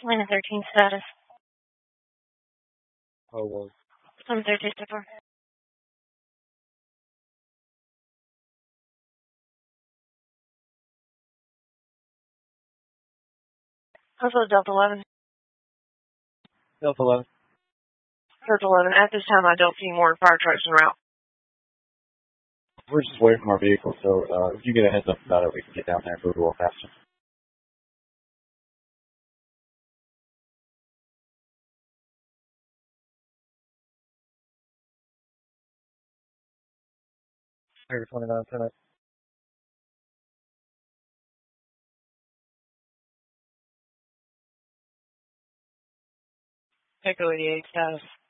Atlanta 13 status. Oh, well. I'm 13 so far. Also Delta 11. Delta 11. Delta 11. At this time, I don't see more fire trucks en route. We're just away from our vehicle, so if you get a heads up about it, we can get down there and move a little faster. Tiger 29, 10. Echo 88 status.